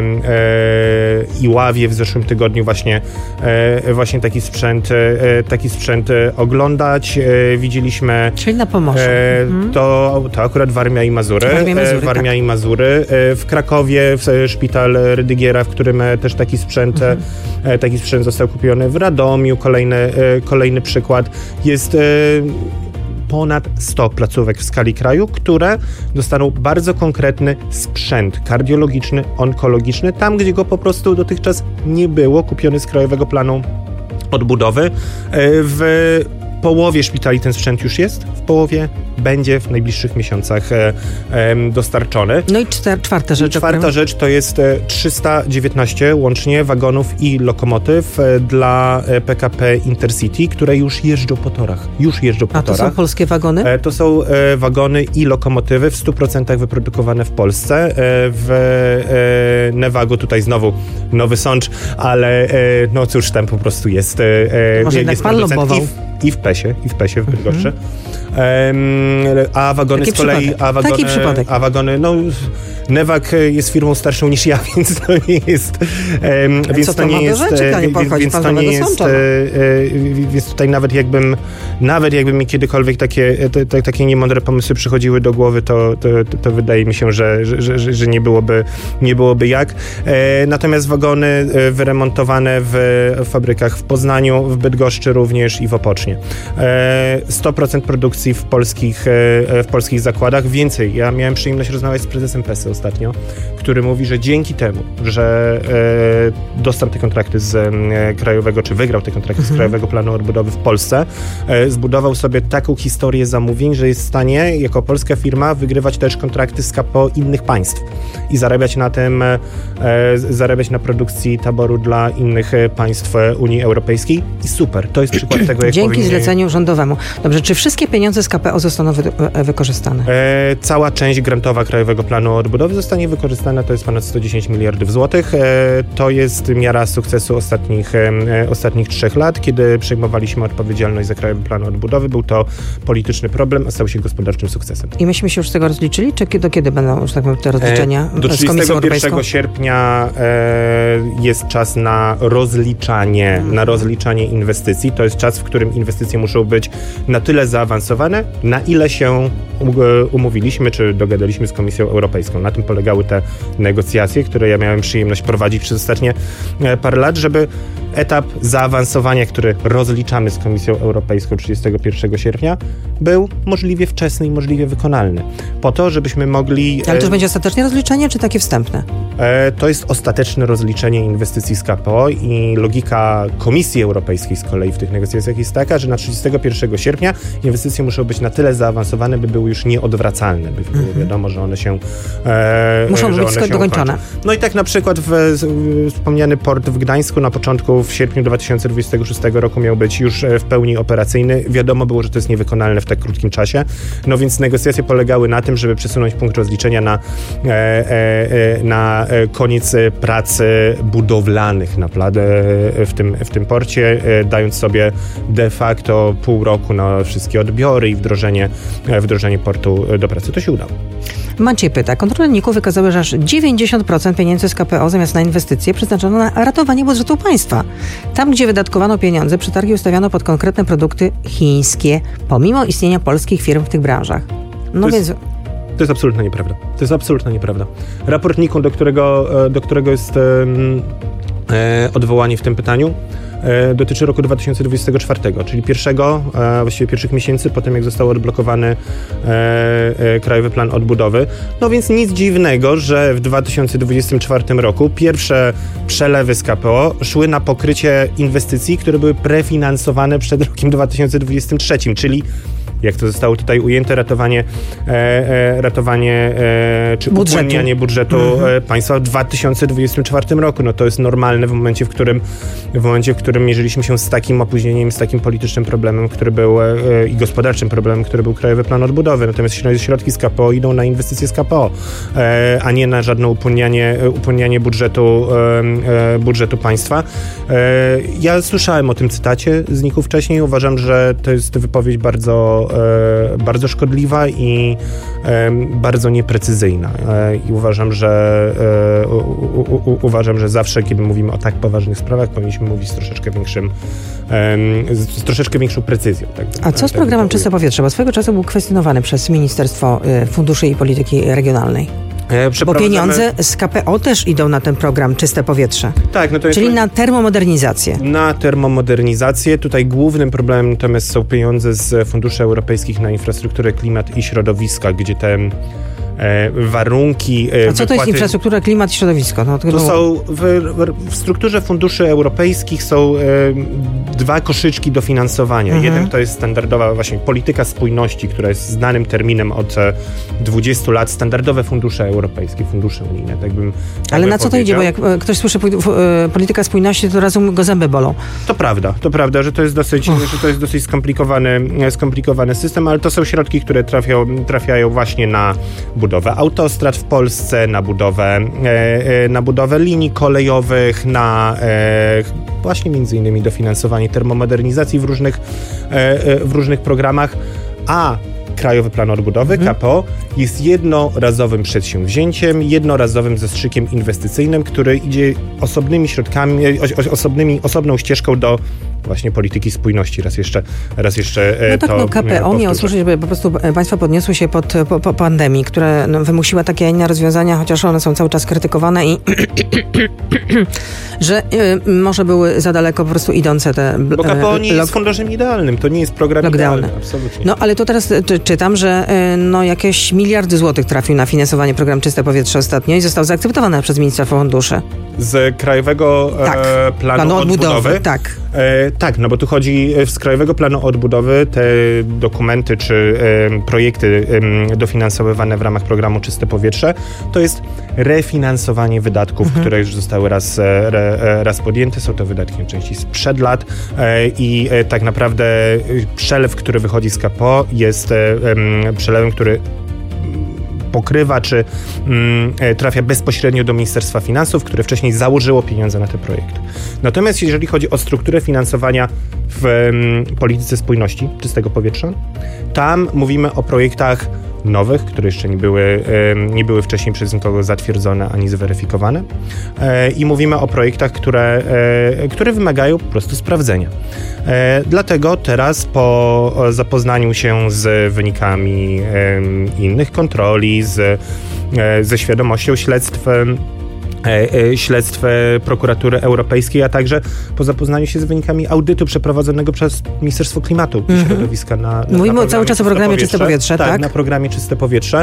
Iławie w zeszłym tygodniu właśnie taki sprzęt oglądać. Widzieliśmy... Czyli na Pomorzu. To akurat Warmia i Mazury. I Mazury. W Krakowie szpital Rydygiera, w którym też taki sprzęt został kupiony. W Radomiu kolejny przykład. Jest ponad 100 placówek w skali kraju, które dostaną bardzo konkretny sprzęt kardiologiczny, onkologiczny, tam gdzie go po prostu dotychczas nie było, kupiony z Krajowego Planu Odbudowy. W połowie szpitali ten sprzęt już jest, w połowie będzie w najbliższych miesiącach dostarczony. No i czwarta rzecz. Czwarta rzecz to jest 319 łącznie wagonów i lokomotyw dla PKP Intercity, które już jeżdżą po torach. A to są polskie wagony? To są wagony i lokomotywy w 100% wyprodukowane w Polsce. W Nevagu tutaj znowu Nowy Sącz, ale no cóż, tam po prostu jest jest producent i w PES-ie w Bydgoszczy. A wagony z kolei... Taki przypadek. A wagony, no Newag jest firmą starszą niż ja, więc to nie jest... Więc tutaj nawet jakby mi kiedykolwiek takie niemądre pomysły przychodziły do głowy, to wydaje mi się, że nie byłoby jak. Natomiast wagony wyremontowane w fabrykach w Poznaniu, w Bydgoszczy również i w Opocznie. 100% produkcji w polskich zakładach. Więcej, ja miałem przyjemność rozmawiać z prezesem PESY ostatnio, który mówi, że dzięki temu, że dostał te kontrakty z krajowego, czy wygrał te kontrakty z Krajowego Planu Odbudowy w Polsce, zbudował sobie taką historię zamówień, że jest w stanie jako polska firma wygrywać też kontrakty z KPO innych państw i zarabiać na tym, zarabiać na produkcji taboru dla innych państw Unii Europejskiej i super. To jest przykład tego, jak dzięki zleceniu rządowemu. Dobrze, czy wszystkie pieniądze z KPO zostaną wykorzystane? Cała część grantowa Krajowego Planu Odbudowy zostanie wykorzystana, to jest ponad 110 miliardów złotych. To jest miara sukcesu ostatnich 3 lat, kiedy przejmowaliśmy odpowiedzialność za Krajowy Plan Odbudowy. Był to polityczny problem, a stał się gospodarczym sukcesem. I myśmy się już z tego rozliczyli? Czy do kiedy będą już tak powiem, te rozliczenia do z Komisją Europejską? Do 31 sierpnia jest czas na rozliczanie inwestycji. To jest czas, w którym inwestycje muszą być na tyle zaawansowane, na ile się umówiliśmy, czy dogadaliśmy z Komisją Europejską. Na tym polegały te negocjacje, które ja miałem przyjemność prowadzić przez ostatnie parę lat, żeby etap zaawansowania, który rozliczamy z Komisją Europejską 31 sierpnia, był możliwie wczesny i możliwie wykonalny. Po to, żebyśmy mogli... Ale to już będzie ostateczne rozliczenie, czy takie wstępne? To jest ostateczne rozliczenie inwestycji z KPO i logika Komisji Europejskiej z kolei w tych negocjacjach jest taka, że na 31 sierpnia inwestycje muszą być na tyle zaawansowane, by były już nieodwracalne, by było wiadomo, że one się muszą być dokończone. No i tak na przykład wspomniany port w Gdańsku na początku, w sierpniu 2026 roku miał być już w pełni operacyjny. Wiadomo było, że to jest niewykonalne w tak krótkim czasie. No więc negocjacje polegały na tym, żeby przesunąć punkt rozliczenia na koniec prac budowlanych w tym porcie, dając sobie de facto pół roku na wszystkie odbiory i wdrożenie portu do pracy. To się udało. Maciej pyta. Kontrole NIK-u wykazały, że aż 90% pieniędzy z KPO zamiast na inwestycje przeznaczono na ratowanie budżetu państwa. Tam, gdzie wydatkowano pieniądze, przetargi ustawiano pod konkretne produkty chińskie, pomimo istnienia polskich firm w tych branżach. To jest absolutnie nieprawda. To jest absolutnie nieprawda. Raport NIK-u, do którego jest odwołanie w tym pytaniu, dotyczy roku 2024, czyli właściwie pierwszych miesięcy po tym, jak został odblokowany Krajowy Plan Odbudowy. No więc nic dziwnego, że w 2024 roku pierwsze przelewy z KPO szły na pokrycie inwestycji, które były prefinansowane przed rokiem 2023, czyli jak to zostało tutaj ujęte, ratowanie czy uwolnienie budżetu państwa w 2024 roku. No to jest normalne w momencie, w którym mierzyliśmy się z takim opóźnieniem, z takim politycznym problemem, który był i gospodarczym problemem, który był Krajowy Plan Odbudowy. Natomiast środki z KPO idą na inwestycje z KPO, a nie na żadne upłynnianie budżetu państwa. Ja słyszałem o tym cytacie z NIK-u wcześniej. Uważam, że to jest wypowiedź bardzo szkodliwa i bardzo nieprecyzyjna. I uważam, że zawsze, kiedy mówimy o tak poważnych sprawach, powinniśmy mówić z troszeczkę większą precyzją. A co z programem Czyste Powietrze? Bo swego czasu był kwestionowany przez Ministerstwo Funduszy i Polityki Regionalnej. Bo pieniądze z KPO też idą na ten program Czyste Powietrze. Tak, czyli na termomodernizację. Na termomodernizację. Tutaj głównym problemem natomiast są pieniądze z funduszy europejskich na infrastrukturę, klimat i środowiska, gdzie te warunki... A co to jest infrastruktura, klimat i środowisko? To są w strukturze funduszy europejskich są dwa koszyczki dofinansowania. Jeden to jest standardowa właśnie polityka spójności, która jest znanym terminem od 20 lat. Standardowe fundusze europejskie, fundusze unijne. Ale na co to idzie? Bo jak ktoś słyszy polityka spójności, to od razu go zęby bolą. To prawda, że to jest dosyć skomplikowany system, ale to są środki, które trafiają właśnie na budowę autostrad w Polsce, na budowę linii kolejowych, na właśnie między innymi dofinansowanie termomodernizacji w różnych programach. A Krajowy Plan Odbudowy, KPO, jest jednorazowym przedsięwzięciem, jednorazowym zastrzykiem inwestycyjnym, który idzie osobnymi środkami, osobną ścieżką do właśnie polityki spójności. Raz jeszcze KPO miało służyć, żeby po prostu państwa podniosły się po pandemii, która wymusiła takie, a inne rozwiązania, chociaż one są cały czas krytykowane i że może były za daleko po prostu idące te... Bo KPO nie jest funduszem idealnym, to nie jest program idealny, absolutnie. No ale to teraz czytam, że jakieś miliardy złotych trafił na finansowanie programu Czyste Powietrze ostatnio i został zaakceptowany przez ministra funduszy. Z Krajowego Planu Odbudowy? Tak. Tak, no bo tu chodzi z Krajowego Planu Odbudowy te dokumenty czy projekty dofinansowywane w ramach programu Czyste Powietrze, to jest refinansowanie wydatków, które już zostały raz podjęte. Są to wydatki najczęściej sprzed lat i tak naprawdę przelew, który wychodzi z KPO jest przelewem, który pokrywa, czy trafia bezpośrednio do Ministerstwa Finansów, które wcześniej założyło pieniądze na te projekty. Natomiast jeżeli chodzi o strukturę finansowania w polityce spójności czystego powietrza, tam mówimy o projektach nowych, które jeszcze nie były wcześniej przez nikogo zatwierdzone ani zweryfikowane. I mówimy o projektach, które wymagają po prostu sprawdzenia. Dlatego teraz po zapoznaniu się z wynikami innych kontroli, ze świadomością śledztw Prokuratury Europejskiej, a także po zapoznaniu się z wynikami audytu przeprowadzonego przez Ministerstwo Klimatu i Środowiska Mówimy cały czas o programie Czyste Powietrze, tak? Na programie Czyste Powietrze.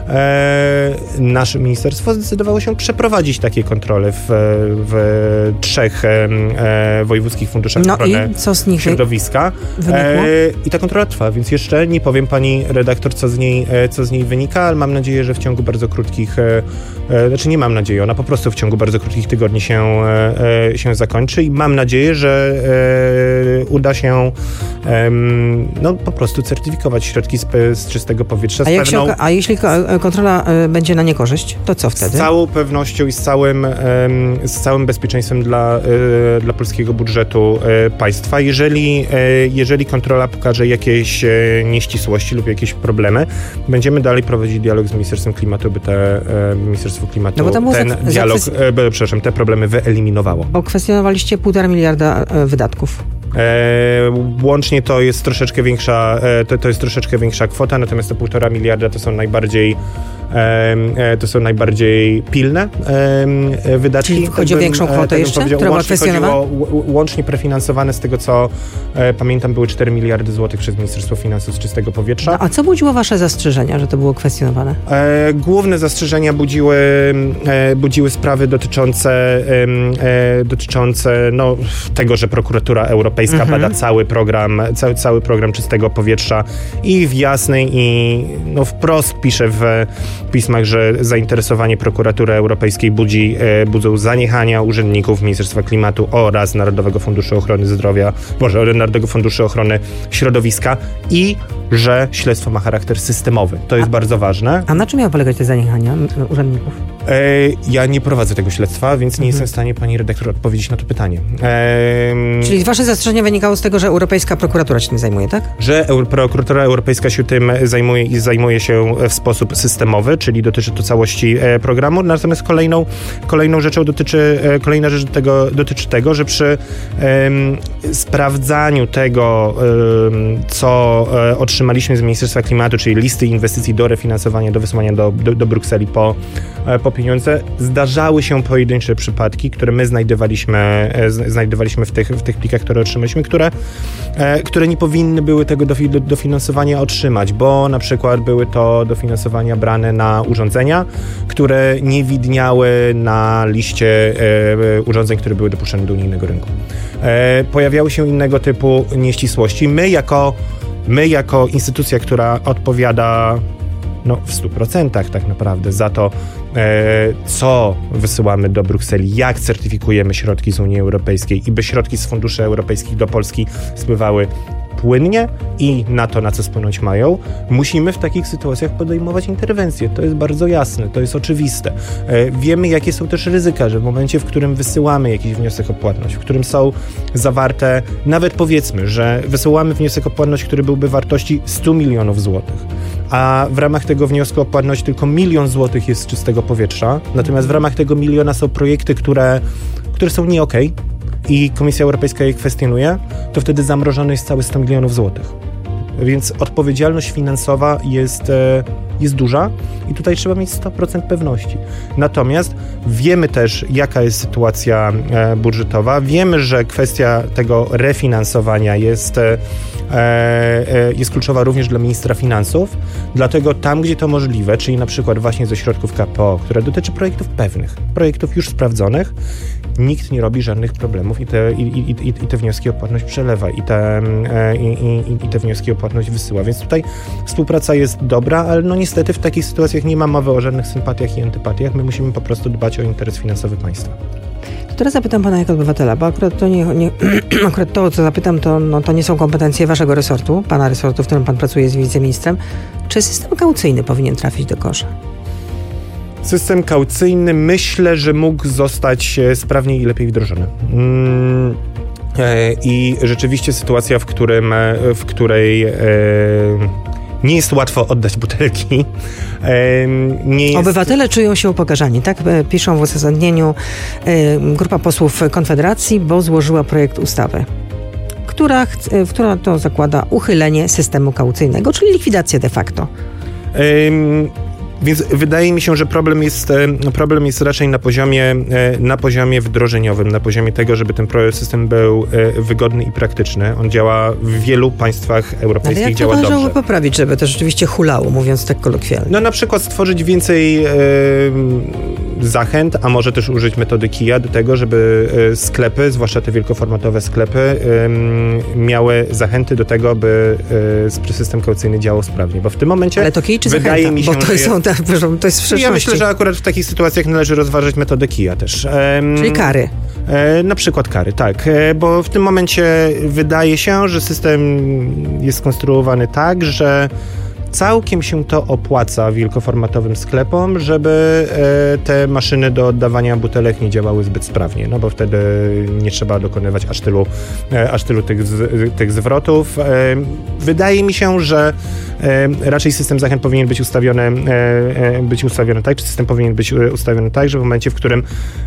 Nasze ministerstwo zdecydowało się przeprowadzić takie kontrole w 3 wojewódzkich funduszach ochrony środowiska. I ta kontrola trwa, więc jeszcze nie powiem pani redaktor, co z niej wynika, ale mam nadzieję, że w ciągu bardzo krótkich, nie mam nadziei, ona po prostu w ciągu bardzo krótkich tygodni się zakończy i mam nadzieję, że uda się po prostu certyfikować środki z czystego powietrza. A jeśli kontrola będzie na niekorzyść, to co wtedy? Z całą pewnością i z całym bezpieczeństwem dla polskiego budżetu państwa. Jeżeli kontrola pokaże jakieś nieścisłości lub jakieś problemy, będziemy dalej prowadzić dialog z Ministerstwem Klimatu, by Ministerstwo Klimatu te problemy wyeliminowało. Bo kwestionowaliście 1,5 miliarda wydatków. Łącznie to jest troszeczkę większa kwota, natomiast te 1,5 miliarda to są najbardziej pilne wydatki. Czyli chodzi o większą kwotę jeszcze, która była kwestionowana? Łącznie prefinansowane, z tego co pamiętam, były 4 miliardy złotych przez Ministerstwo Finansów z czystego powietrza. A co budziło wasze zastrzeżenia, że to było kwestionowane? Główne zastrzeżenia budziły sprawy dotyczące tego, że Prokuratura Europejska bada cały program czystego powietrza i w jasnej i wprost pisze w pismach, że zainteresowanie Prokuratury Europejskiej budzą zaniechania urzędników Ministerstwa Klimatu oraz Narodowego Funduszu Ochrony Narodowego Funduszu Ochrony Środowiska i że śledztwo ma charakter systemowy. To jest bardzo ważne. A na czym miały polegać te zaniechania urzędników? Ja nie prowadzę tego śledztwa, więc nie jestem w stanie, pani redaktor, odpowiedzieć na to pytanie. Czyli wasze zastrzeżenie wynikało z tego, że Europejska Prokuratura się tym zajmuje, tak? Że Prokuratura Europejska się tym zajmuje i zajmuje się w sposób systemowy, czyli dotyczy to całości programu. Natomiast kolejna rzecz dotyczy tego, że przy sprawdzaniu tego, co otrzymaliśmy z Ministerstwa Klimatu, czyli listy inwestycji do refinansowania, do wysłania do Brukseli po pieniądze, zdarzały się pojedyncze przypadki, które my znajdowaliśmy w tych plikach, które otrzymaliśmy, które nie powinny były tego dofinansowania otrzymać, bo na przykład były to dofinansowania brane na urządzenia, które nie widniały na liście urządzeń, które były dopuszczane do unijnego rynku. Pojawiały się innego typu nieścisłości. My jako instytucja, która odpowiada w 100% tak naprawdę za to, co wysyłamy do Brukseli, jak certyfikujemy środki z Unii Europejskiej i by środki z funduszy europejskich do Polski spływały płynnie i na to, na co spłynąć mają, musimy w takich sytuacjach podejmować interwencje. To jest bardzo jasne, to jest oczywiste. Wiemy, jakie są też ryzyka, że w momencie, w którym wysyłamy jakiś wniosek o płatność, w którym są zawarte, nawet powiedzmy, że wysyłamy wniosek o płatność, który byłby wartości 100 milionów złotych, a w ramach tego wniosku o płatność tylko 1 000 000 złotych jest z czystego powietrza, natomiast w ramach tego 1 000 000 są projekty, które są nie okej i Komisja Europejska je kwestionuje, to wtedy zamrożony jest cały 100 milionów złotych. Więc odpowiedzialność finansowa jest duża i tutaj trzeba mieć 100% pewności. Natomiast wiemy też, jaka jest sytuacja budżetowa. Wiemy, że kwestia tego refinansowania jest kluczowa również dla ministra finansów. Dlatego tam, gdzie to możliwe, czyli na przykład właśnie ze środków KPO, które dotyczy projektów pewnych, projektów już sprawdzonych, nikt nie robi żadnych problemów i te wnioski o płatność przelewa i te wnioski o płatność wysyła. Więc tutaj współpraca jest dobra, ale no niestety w takich sytuacjach nie ma mowy o żadnych sympatiach i antypatiach. My musimy po prostu dbać o interes finansowy państwa. Teraz zapytam pana jako obywatela, bo akurat to akurat to, co zapytam, to nie są kompetencje waszego resortu, pana resortu, w którym pan pracuje z wiceministrem. Czy system kaucyjny powinien trafić do kosza? System kaucyjny myślę, że mógł zostać sprawniej i lepiej wdrożony. I rzeczywiście sytuacja, w której nie jest łatwo oddać butelki. Obywatele czują się upokarzani, tak? Piszą w uzasadnieniu grupa posłów Konfederacji, bo złożyła projekt ustawy, która to zakłada uchylenie systemu kaucyjnego, czyli likwidację de facto. Więc wydaje mi się, że problem jest raczej na poziomie wdrożeniowym, na poziomie tego, żeby ten system był wygodny i praktyczny. On działa w wielu państwach europejskich, działa dobrze. Ale jak to należałoby poprawić, żeby to rzeczywiście hulało, mówiąc tak kolokwialnie? No na przykład stworzyć więcej zachęt, a może też użyć metody kija do tego, żeby sklepy, zwłaszcza te wielkoformatowe sklepy, miały zachęty do tego, by system kaucyjny działał sprawnie. Bo w tym momencie ale to kij czy wydaje zachęta? mi się, bo to jest w przyszłości. Ja myślę, że akurat w takich sytuacjach należy rozważyć metodę kija też. Czyli kary. Na przykład kary, tak. Bo w tym momencie wydaje się, że system jest skonstruowany tak, że całkiem się to opłaca wielkoformatowym sklepom, żeby te maszyny do oddawania butelek nie działały zbyt sprawnie, no bo wtedy nie trzeba dokonywać aż tylu tych zwrotów. Wydaje mi się, że raczej system zachęt powinien być ustawiony tak, czy system powinien być ustawiony tak, że w momencie, w którym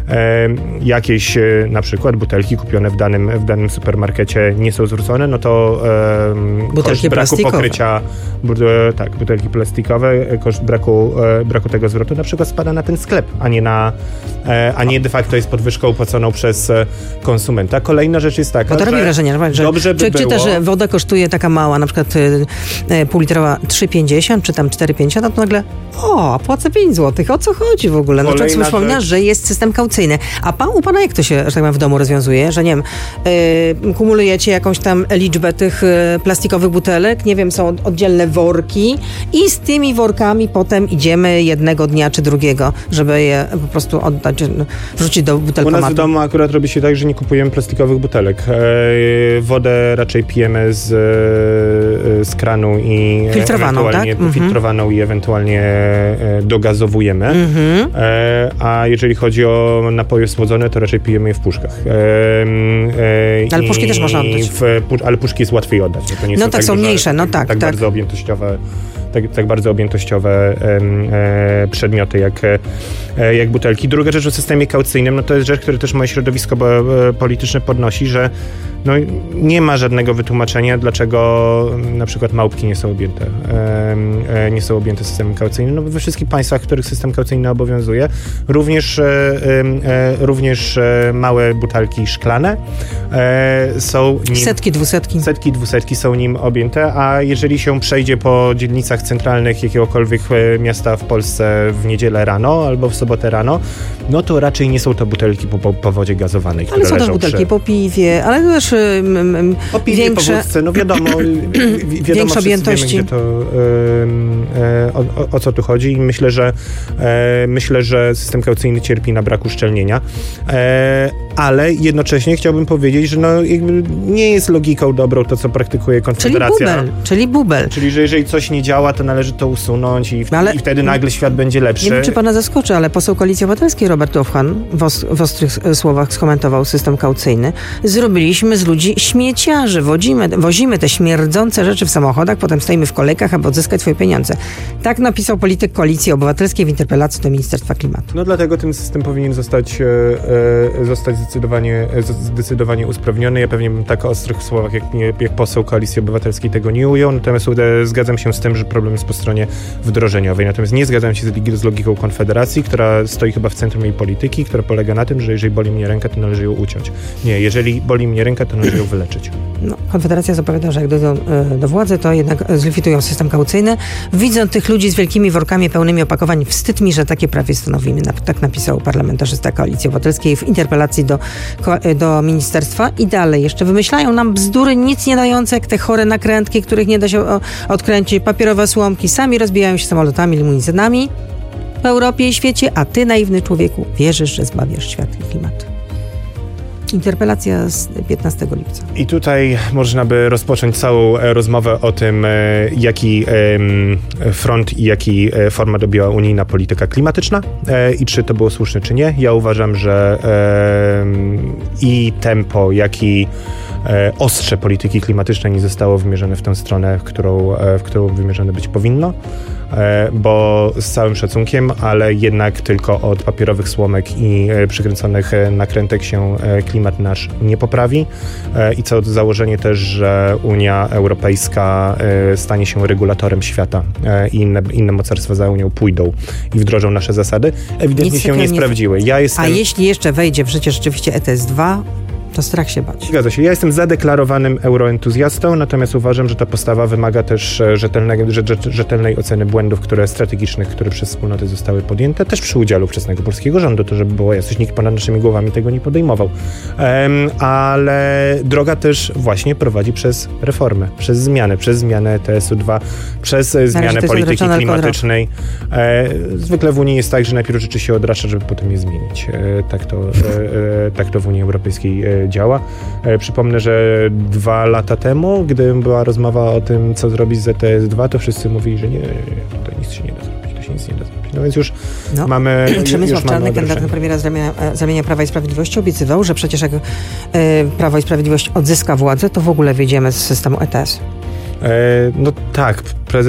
jakieś na przykład butelki kupione w danym supermarkecie nie są zwrócone, no to koszt braku pokrycia butelki plastikowe, koszt braku tego zwrotu na przykład spada na ten sklep, a nie de facto jest podwyżką płaconą przez konsumenta. Kolejna rzecz jest taka, bo to robi wrażenie, że człowiek czyta, że woda kosztuje taka mała, na przykład półlitrowa 3,50 czy tam 4,50, no to nagle płacę 5 zł. O co chodzi w ogóle? No człowiek sobie przypomina, że jest system kaucyjny. A u pana jak to się, że tak powiem, w domu rozwiązuje? Że nie wiem, kumulujecie jakąś tam liczbę tych plastikowych butelek, nie wiem, są oddzielne worki i z tymi workami potem idziemy jednego dnia czy drugiego, żeby je po prostu oddać, wrzucić do butelkomatu. U nas w domu akurat robi się tak, że nie kupujemy plastikowych butelek. Wodę raczej pijemy z kranu i filtrowaną i ewentualnie dogazowujemy. A jeżeli chodzi o napoje słodzone, to raczej pijemy je w puszkach. Ale puszki też można oddać. Ale puszki jest łatwiej oddać. To nie są są mniejsze, tak. Bardzo objętościowe. Tak bardzo objętościowe przedmioty jak butelki. Druga rzecz o systemie kaucyjnym, no to jest rzecz, która też moje środowisko polityczne podnosi, że no nie ma żadnego wytłumaczenia, dlaczego na przykład małpki nie są objęte systemem kaucyjnym. No we wszystkich państwach, w których system kaucyjny obowiązuje, również małe butelki szklane są nim... Setki, dwusetki są nim objęte, a jeżeli się przejdzie po dzielnicach centralnych jakiegokolwiek miasta w Polsce w niedzielę rano albo w sobotę rano, no to raczej nie są to butelki po wodzie gazowanej, które ale są też butelki po piwie, ale też czy większe... No wiadomo większe objętości. Wiemy, o co tu chodzi i myślę, że system kaucyjny cierpi na brak uszczelnienia, ale jednocześnie chciałbym powiedzieć, że jakby nie jest logiką dobrą to, co praktykuje Konfederacja. Czyli bubel. Czyli, że jeżeli coś nie działa, to należy to usunąć i wtedy nagle świat będzie lepszy. Nie wiem, czy pana zaskoczy, ale poseł Koalicji Obywatelskiej Robert Ofhan w ostrych słowach skomentował system kaucyjny. Zrobiliśmy z ludzi śmieciarzy. Wozimy te śmierdzące rzeczy w samochodach, potem stoimy w kolejkach, aby odzyskać swoje pieniądze. Tak napisał polityk Koalicji Obywatelskiej w interpelacji do Ministerstwa Klimatu. No dlatego ten system powinien zostać zdecydowanie usprawniony. Ja pewnie bym tak ostrych słowach jak poseł Koalicji Obywatelskiej tego nie ujął, natomiast zgadzam się z tym, że problem jest po stronie wdrożeniowej. Natomiast nie zgadzam się z logiką Konfederacji, która stoi chyba w centrum jej polityki, która polega na tym, że jeżeli boli mnie ręka, to należy ją uciąć. Nie, jeżeli boli mnie ręka, to należy ją wyleczyć. No, Konfederacja zapowiada, że jak dojdą do władzy, to jednak zlikwidują system kaucyjny. Widzą tych ludzi z wielkimi workami pełnymi opakowań. Wstyd mi, że takie prawie stanowimy. Tak napisał parlamentarzysta Koalicji Obywatelskiej w interpelacji do ministerstwa. I dalej jeszcze wymyślają nam bzdury nic nie dające, jak te chore nakrętki, których nie da się odkręcić, papierowe słomki. Sami rozbijają się samolotami, limuzynami w Europie i świecie, a ty, naiwny człowieku, wierzysz, że zbawiasz świat i klimat. Interpelacja z 15 lipca. I tutaj można by rozpocząć całą rozmowę o tym, jaki front i jaki format objęła unijna polityka klimatyczna i czy to było słuszne, czy nie. Ja uważam, że i tempo, jak i ostrze polityki klimatycznej nie zostało wymierzone w tę stronę, w którą wymierzone być powinno, bo z całym szacunkiem, ale jednak tylko od papierowych słomek i przykręconych nakrętek się klimat nasz nie poprawi i co do założenie też, że Unia Europejska stanie się regulatorem świata i inne mocarstwa za Unią pójdą i wdrożą nasze zasady, ewidentnie się nie sprawdziły. A jeśli jeszcze wejdzie w życie rzeczywiście ETS-2, to strach się bać. Zgadza się. Ja jestem zadeklarowanym euroentuzjastą, natomiast uważam, że ta postawa wymaga też rzetelnej oceny błędów, strategicznych, które przez wspólnoty zostały podjęte, też przy udziale ówczesnego polskiego rządu, to żeby było jasność, nikt ponad naszymi głowami tego nie podejmował. Ale droga też właśnie prowadzi przez reformę, przez zmianę ETS-u 2, przez zmianę polityki klimatycznej. Zwykle w Unii jest tak, że najpierw rzeczy się odrasza, żeby potem je zmienić. Tak to w Unii Europejskiej działa. Przypomnę, że 2 lata temu, gdy była rozmowa o tym, co zrobić z ETS-2, to wszyscy mówili, że nie, to nic się nie da zrobić, to się nic nie da zrobić. No więc już mamy... Przemysław Czarnek, kandydat na premiera z ramienia Prawa i Sprawiedliwości, obiecywał, że przecież jak Prawo i Sprawiedliwość odzyska władzę, to w ogóle wyjdziemy z systemu ETS. No tak,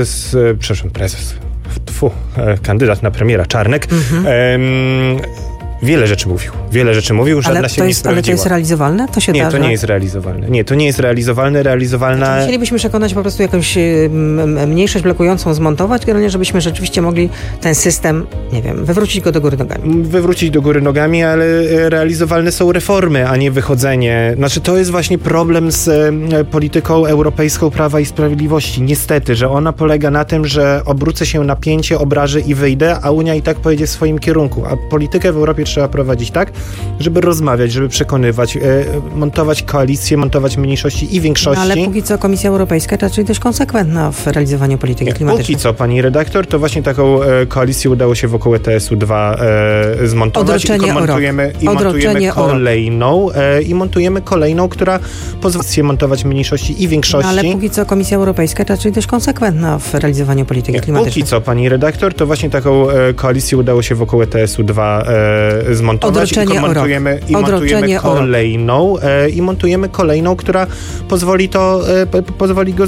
kandydat na premiera Czarnek wiele rzeczy mówił, żadna się nie sprawdziła. Ale to jest realizowalne? To się nie, da, to nie jest realizowalne. Nie, to nie jest realizowalne. Znaczy, musielibyśmy przekonać po prostu jakąś mniejszość blokującą zmontować, generalnie, żebyśmy rzeczywiście mogli ten system, nie wiem, wywrócić go do góry nogami. Wywrócić do góry nogami, ale realizowalne są reformy, a nie wychodzenie. Znaczy, to jest właśnie problem z polityką europejską Prawa i Sprawiedliwości. Niestety, że ona polega na tym, że obrócę się na pięcie, obrażę i wyjdę, a Unia i tak pojedzie w swoim kierunku. A politykę w Europie trzeba prowadzić tak, żeby rozmawiać, żeby przekonywać, montować koalicje, montować mniejszości i większości. No, ale póki co Komisja Europejska raczej dość konsekwentna w realizowaniu polityki klimatycznej. Póki co, pani redaktor, to właśnie taką koalicję udało się wokół ETS-u 2 zmontować i montujemy kolejną, która pozwoli montować mniejszości i większości. No, ale póki co Komisja Europejska raczej dość konsekwentna w realizowaniu polityki klimatycznej. Póki co, pani redaktor, to właśnie taką koalicję udało się wokół ETS-u 2 zmontować i montujemy kolejną, która pozwoli go